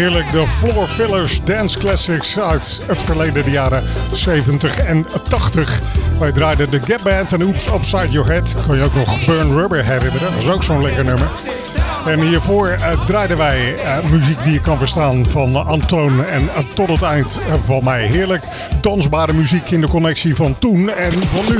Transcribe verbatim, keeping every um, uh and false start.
heerlijk. De Floor Fillers Dance Classics uit het verleden, de jaren zeventig en tachtig. Wij draaiden de Gap Band en Oops Upside Your Head. Kan je ook nog Burn Rubber herinneren? Dat is ook zo'n lekker nummer. En hiervoor uh, draaiden wij uh, muziek die je kan verstaan van uh, Antoon. En uh, tot het eind uh, van mij heerlijk dansbare muziek in de connectie van toen en van nu.